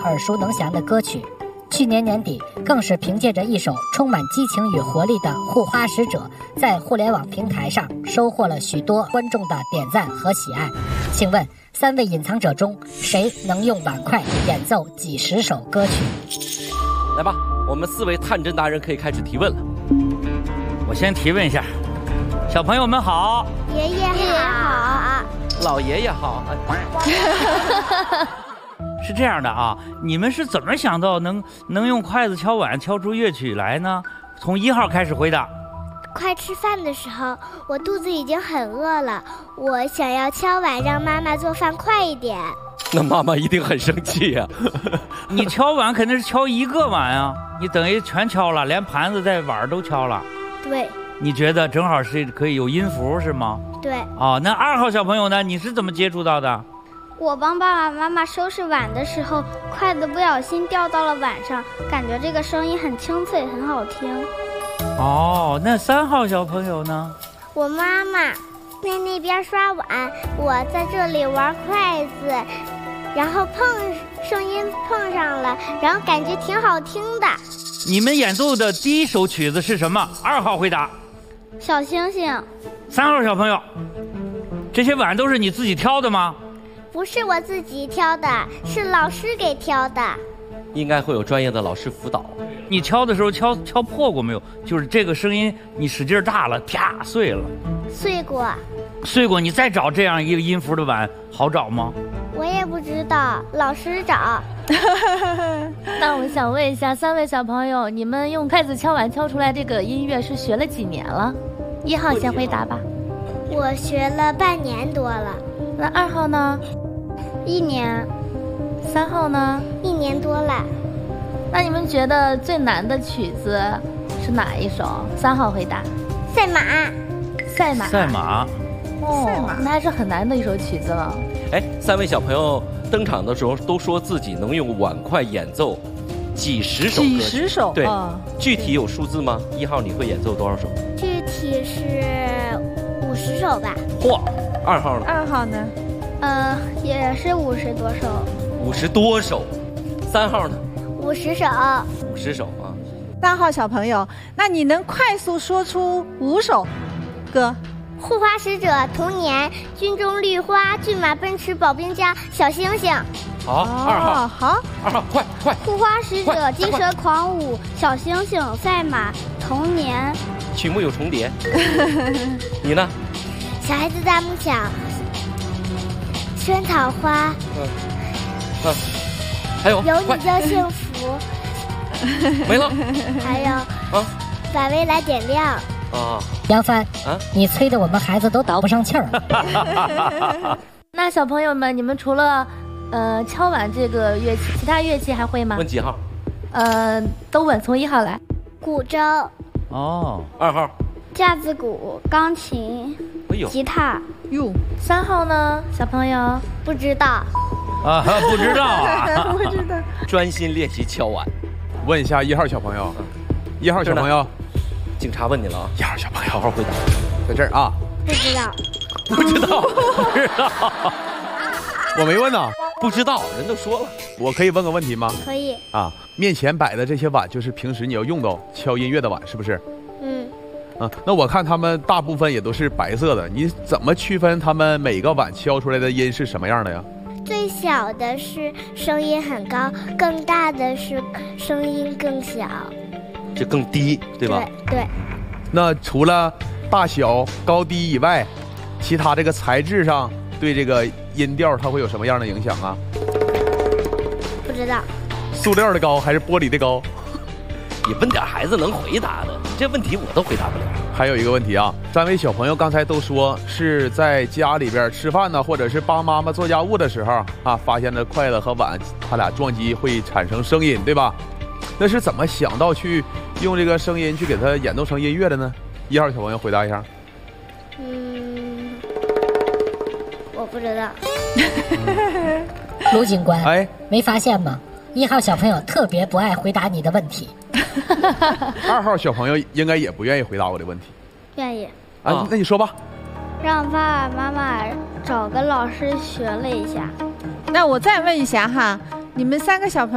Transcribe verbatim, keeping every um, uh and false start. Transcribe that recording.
耳熟能详的歌曲。去年年底，更是凭借着一首充满激情与活力的《护花使者》，在互联网平台上收获了许多观众的点赞和喜爱。请问，三位隐藏者中，谁能用碗筷演奏几十首歌曲？ 来吧，我们四位探针达人可以开始提问了。 我先提问一下，小朋友们好， 爷爷好， 老爷爷好。 是这样的啊，你们是怎么想到能能用筷子敲碗敲出乐曲来呢？从一号开始回答。 快吃饭的时候，我肚子已经很饿了，我想要敲碗让妈妈做饭快一点。 那妈妈一定很生气呀、啊！ 你敲碗肯定是敲一个碗啊，你等于全敲了，连盘子带碗都敲了。 对。 你觉得正好是可以有音符是吗？ 对。 哦，那二号小朋友呢？你是怎么接触到的？ 我帮爸爸妈妈收拾碗的时候，筷子不小心掉到了碗上，感觉这个声音很清脆，很好听。 哦，那三号小朋友呢？ 我妈妈在那边刷碗，我在这里玩筷子，然后碰声音碰上了，然后感觉挺好听的。 你们演奏的第一首曲子是什么？二号回答。 小星星。 三号小朋友，这些碗都是你自己挑的吗？ 不是我自己挑的，是老师给挑的。 应该会有专业的老师辅导。 你敲的时候敲敲破过没有？就是这个声音你使劲大了，啪碎了。 碎过。 碎过，你再找这样一个音符的碗好找吗？ 我也不知道，老师找。 那我想问一下三位小朋友，你们用筷子敲碗敲出来这个音乐是学了几年了？一号先回答吧。 我学了半年多了。 那二号呢？ 一年。 三号呢？ 一年多了。 那你们觉得最难的曲子是哪一首？三号回答。 赛马。 赛马。 赛马。 哦，赛马那还是很难的一首曲子了。 哎，三位小朋友登场的时候都说自己能用碗筷演奏几十首歌曲。 几十首。 对、 哦， 具体有数字吗？一号你会演奏多少首？ 具体是五十首吧。 嚯！二号呢？ 二号呢？ 呃，也是五十多首。 五十多首。三号呢？ 五十首。 五十首啊。 三号小朋友，那你能快速说出五首歌？ 护花使者、童年、军中绿花、骏马奔驰、保兵家、小星星。 好，哦、二号， 好， 二号，快快！ 护花使者、金蛇狂舞、小星星、赛马、童年。 曲目有重叠。你呢？ 小孩子大梦想。萱草花。 嗯。嗯。还有。 有你就幸福。 没了。 还有。啊。把未来点亮。 啊， 杨帆，啊，你催得我们孩子都倒不上气儿。 那小朋友们，你们除了呃敲碗这个乐器，其他乐器还会吗？ 问几号？ 呃，都问，从一号来。 鼓周。 哦， 二号。 架子鼓、钢琴、 哎呦， 吉他。 哟，三号呢？小朋友不知道。 啊，不知道啊， 不知道。 专心练习敲碗。 问一下一号小朋友，一号小朋友。 警察问你了啊， 一号小朋友， 好好回答。 在这儿啊。 不知道。 不知道。不知道。 我没问呐。 不知道，人都说了。 我可以问个问题吗？ 可以。 啊，面前摆的这些碗就是平时你要用到敲音乐的碗，是不是？ 嗯。 啊，那我看他们大部分也都是白色的，你怎么区分他们每个碗敲出来的音是什么样的呀？ 最小的是声音很高，更大的是声音更小。 就更低，对吧？ 对。对那除了大小、高低以外，其他这个材质上对这个音调它会有什么样的影响啊？ 不知道。 塑料的高还是玻璃的高？ 你问点孩子能回答的，这问题我都回答不了。 还有一个问题啊，三位小朋友刚才都说是在家里边吃饭呢，或者是帮妈妈做家务的时候啊，发现了筷子和碗它俩撞击会产生声音，对吧？那是怎么想到去用这个声音去给它演奏成音乐的呢？一号小朋友回答一下。 嗯，我不知道。 卢警官， 哎， 没发现吗？一号小朋友特别不爱回答你的问题。 二号小朋友应该也不愿意回答我的问题。 愿意。 啊，那你说吧。 让爸爸妈妈找个老师学了一下。 那我再问一下哈，你们三个小朋友